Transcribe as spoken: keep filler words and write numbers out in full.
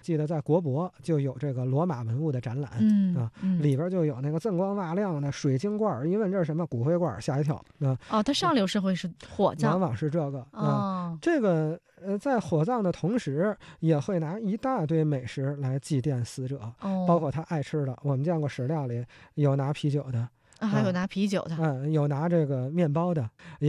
记得在国博就有这个罗马文物的展览、 嗯、 啊、 嗯， 里边就有那个锃光瓦亮的水晶罐，一问这是什么骨灰罐，吓一跳。啊、 哦，它上流社会是火葬， 往往是这个啊、 哦， 这个呃，在火葬的同时，也会拿一大堆美食来祭奠死者， 哦， 包括他爱吃的。我们见过史料里有拿啤酒的， 啊，还有拿啤酒的， 嗯，有拿这个面包的，也